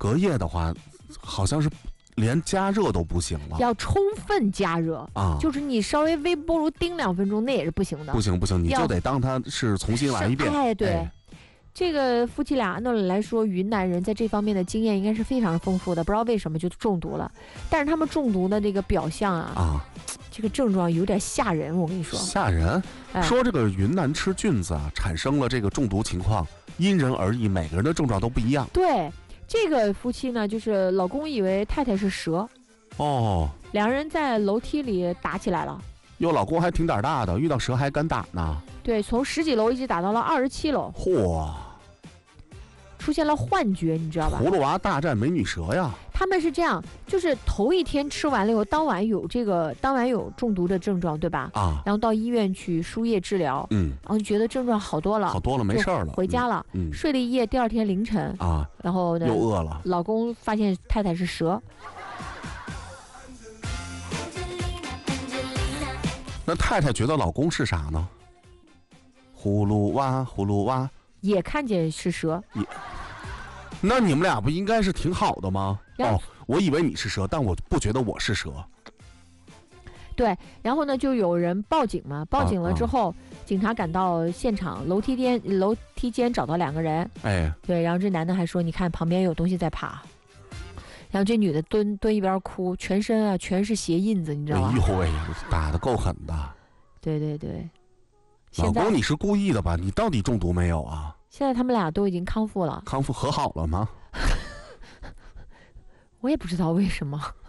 隔夜的话，好像是连加热都不行了， 要充分加热啊， 就是你稍微微波炉叮2分钟那也是不行的。 不行，你就得当它是重新来一遍。 哎，对。这个夫妻俩按道理来说，云南人在这方面的经验应该是非常丰富的，不知道为什么就中毒了。但是他们中毒的这个表象啊，这个症状有点吓人，我跟你说。 吓人？说这个云南吃菌子啊，产生了这个中毒情况，因人而异，每个人的症状都不一样。 对，这个夫妻呢，就是老公以为太太是蛇，两人在楼梯里打起来了。 哟，老公还挺胆大的，遇到蛇还敢打呢。 对，从10几楼一直打到了27楼。 嚯！ 出现了幻觉，你知道吧？ 葫芦娃大战美女蛇呀！ 他们是这样，就是头一天吃完了以后，当晚有中毒的症状，对吧？然后到医院去输液治疗，然后觉得症状好多了，没事了，回家了，睡了一夜，第2天凌晨然后呢， 又饿了， 老公发现太太是蛇。 那太太觉得老公是啥呢？葫芦娃也看见是蛇。 那你们俩不应该是挺好的吗？我以为你是蛇，但我不觉得我是蛇。 对，然后呢，就有人报警嘛，报警了之后，警察赶到现场，楼梯间找到2个人。对，然后这男的还说，你看旁边有东西在爬。然后这女的蹲一边哭，全身啊全是鞋印子，你知道吗？ 哎呦喂，打得够狠的。 对。 老公，你是故意的吧？你到底中毒没有啊？ 现在他们俩都已经康复了。 和好了吗？ 我也不知道为什么。